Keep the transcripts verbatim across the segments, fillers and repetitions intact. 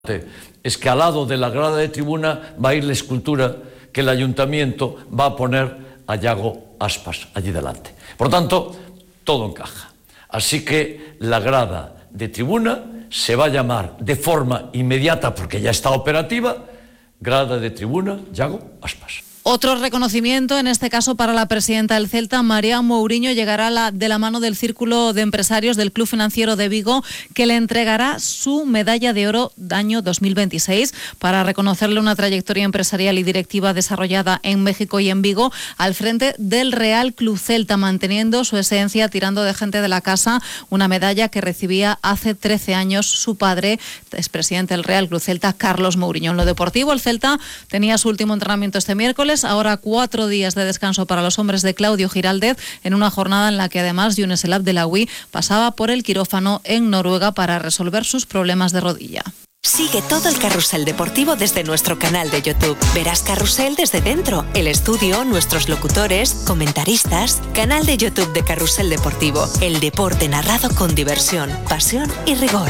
Es que al lado de la grada de tribuna va a ir la escultura que el ayuntamiento va a poner a Yago Aspas allí delante. Por tanto, todo encaja. Así que la grada de tribuna se va a llamar de forma inmediata, porque ya está operativa, grada de tribuna Yago Aspas. Otro reconocimiento, en este caso para la presidenta del Celta, María Mourinho, llegará la, de la mano del Círculo de Empresarios del Club Financiero de Vigo, que le entregará su medalla de oro año dos mil veintiséis para reconocerle una trayectoria empresarial y directiva desarrollada en México y en Vigo al frente del Real Club Celta, manteniendo su esencia, tirando de gente de la casa, una medalla que recibía hace trece años su padre, expresidente del Real Club Celta, Carlos Mourinho. En lo deportivo, el Celta tenía su último entrenamiento este miércoles. Ahora cuatro días de descanso para los hombres de Claudio Giraldez, en una jornada en la que además Younes El Abdelawi pasaba por el quirófano en Noruega para resolver sus problemas de rodilla. Sigue todo el carrusel deportivo desde nuestro canal de YouTube. Verás Carrusel desde dentro, el estudio, nuestros locutores, comentaristas. Canal de YouTube de Carrusel Deportivo. El deporte narrado con diversión, pasión y rigor.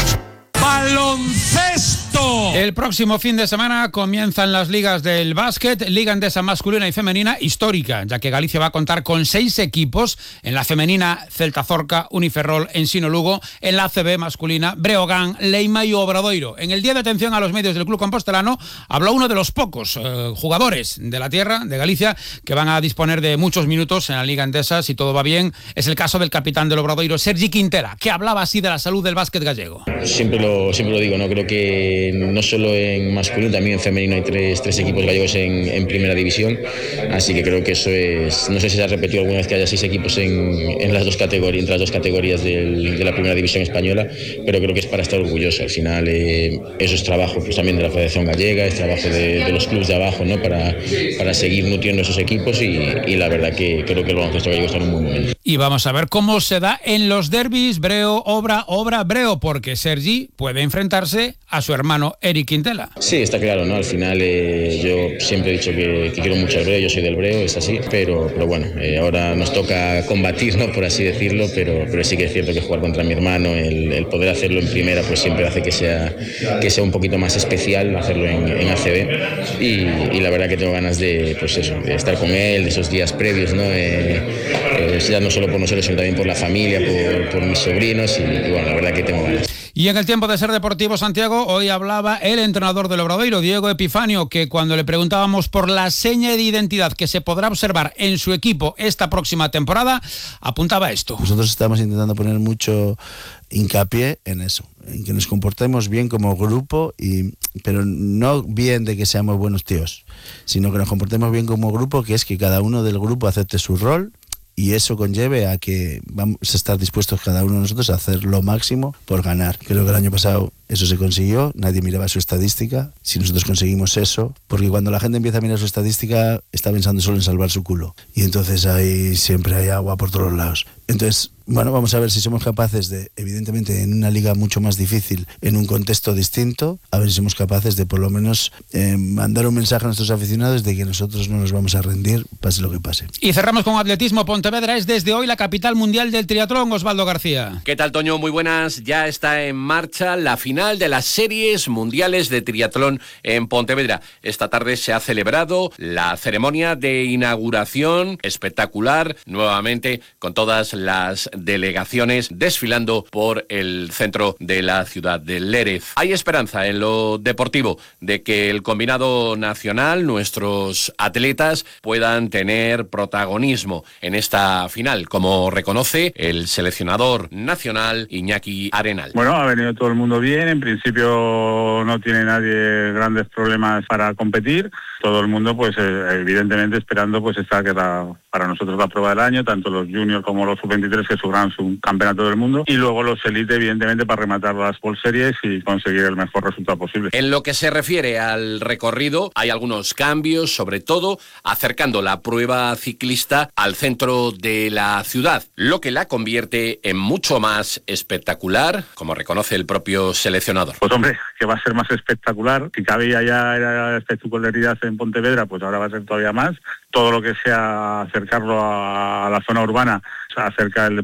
¡Baloncesto! El próximo fin de semana comienzan las ligas del básquet, Liga Endesa masculina y femenina, histórica, ya que Galicia va a contar con seis equipos. En la femenina, Celta Zorca, Uniferrol, Ensino Lugo. En la A C B masculina, Breogán, Leima y Obradoiro. En el día de atención a los medios del Club Compostelano habló uno de los pocos eh, jugadores de la tierra, de Galicia, que van a disponer de muchos minutos en la Liga Endesa, si todo va bien. Es el caso del capitán del Obradoiro, Sergi Quintela, que hablaba así de la salud del básquet gallego. Siempre lo Siempre lo digo, no creo que no solo en masculino, también en femenino hay tres, tres equipos gallegos en, en primera división, así que creo que eso es, no sé si se ha repetido alguna vez que haya seis equipos en, en las dos categorías, entre las dos categorías del, de la primera división española, pero creo que es para estar orgulloso. Al final eh, eso es trabajo pues, también de la Federación Gallega, es trabajo de, de los clubes de abajo, ¿no? para, para seguir nutriendo esos equipos y, y la verdad que creo que el baloncesto gallego está en un buen momento. Y vamos a ver cómo se da en los derbis Breo, Obra, Obra, Breo, porque Sergi puede enfrentarse a su hermano Eric Quintela. Sí, está claro, ¿no? Al final eh, yo siempre he dicho que, que quiero mucho al Breo, yo soy del Breo, es así, pero, pero bueno, eh, ahora nos toca combatir, ¿no? Por así decirlo, pero, pero sí que es cierto que jugar contra mi hermano, el, el poder hacerlo en primera, pues siempre hace que sea, que sea un poquito más especial hacerlo en, en A C B y, y la verdad que tengo ganas de, pues eso, de estar con él, de esos días previos, ¿no? Eh, eh, ya no solo por nosotros, sino también por la familia, por, por mis sobrinos y, y bueno, la verdad que tengo ganas. Y en el tiempo de Ser Deportivo, Santiago, hoy hablaba el entrenador del Obradoiro, Diego Epifanio, que cuando le preguntábamos por la seña de identidad que se podrá observar en su equipo esta próxima temporada, apuntaba esto. Nosotros estamos intentando poner mucho hincapié en eso, en que nos comportemos bien como grupo, y, pero no bien de que seamos buenos tíos, sino que nos comportemos bien como grupo, que es que cada uno del grupo acepte su rol, y eso conlleve a que vamos a estar dispuestos cada uno de nosotros a hacer lo máximo por ganar. Creo que el año pasado eso se consiguió, nadie miraba su estadística, si nosotros conseguimos eso, porque cuando la gente empieza a mirar su estadística está pensando solo en salvar su culo, y entonces ahí siempre hay agua por todos lados. Entonces, bueno, vamos a ver si somos capaces de, evidentemente en una liga mucho más difícil, en un contexto distinto, a ver si somos capaces de por lo menos eh, mandar un mensaje a nuestros aficionados de que nosotros no nos vamos a rendir, pase lo que pase. Y cerramos con atletismo. Pontevedra es desde hoy la capital mundial del triatlón. Osvaldo García. ¿Qué tal, Toño? Muy buenas. Ya está en marcha la final de las series mundiales de triatlón en Pontevedra. Esta tarde se ha celebrado la ceremonia de inauguración espectacular, nuevamente con todas las delegaciones desfilando por el centro de la ciudad de Lérez. Hay esperanza en lo deportivo de que el combinado nacional, nuestros atletas, puedan tener protagonismo en esta final, como reconoce el seleccionador nacional Iñaki Arenal. Bueno, ha venido todo el mundo bien, en principio no tiene nadie grandes problemas para competir, todo el mundo pues evidentemente esperando pues esta que era para nosotros la prueba del año, tanto los juniors como los sub veintitrés que subirán su campeonato del mundo, y luego los elite evidentemente para rematar las World Series y conseguir el mejor resultado posible. En lo que se refiere al recorrido hay algunos cambios, sobre todo acercando la prueba ciclista al centro de la ciudad, lo que la convierte en mucho más espectacular, como reconoce el propio seleccionador. Pues hombre, que va a ser más espectacular, si cabía ya era espectacularidad en Pontevedra, pues ahora va a ser todavía más. Todo lo que sea acercarlo a la zona urbana, acerca del deporte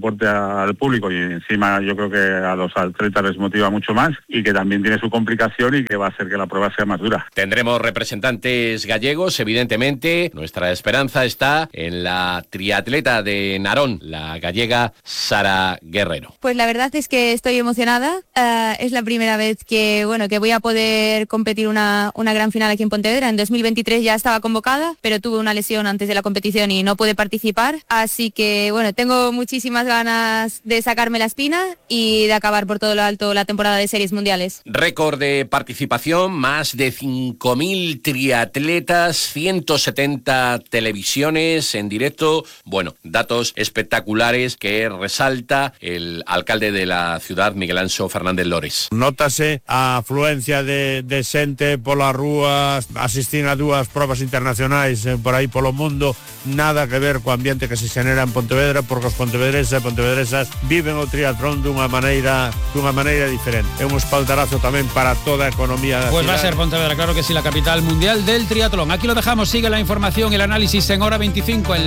deporte al público y encima yo creo que a los atletas les motiva mucho más y que también tiene su complicación y que va a hacer que la prueba sea más dura. Tendremos representantes gallegos, evidentemente. Nuestra esperanza está en la triatleta de Narón, la gallega Sara Guerrero. Pues la verdad es que estoy emocionada. Uh, es la primera vez que, bueno, que voy a poder competir una, una gran final aquí en Pontevedra. En dos mil veintitrés ya estaba convocada, pero tuve una lesión antes de la competición y no pude participar. Así que, bueno, tengo muchísimas ganas de sacarme la espina y de acabar por todo lo alto la temporada de series mundiales. Récord de participación, más de cinco mil triatletas, ciento setenta televisiones en directo. Bueno, datos espectaculares que resalta el alcalde de la ciudad, Miguel Anxo Fernández Lores. Nótase a afluencia de, de xente polas rúas, asistir a dúas probas internacionais eh, por aí polo mundo, nada que ver co ambiente que se xenera en Pontevedra, porque os pontevedresas e pontevedresas viven o triatlón dunha maneira dunha maneira diferente. É un espaldarazo tamén para toda a economía da Pues ciudad. va a ser Pontevedra, claro que sí, la capital mundial del triatlón. Aquí lo dejamos, sigue la información y el análisis en Hora veinticinco en la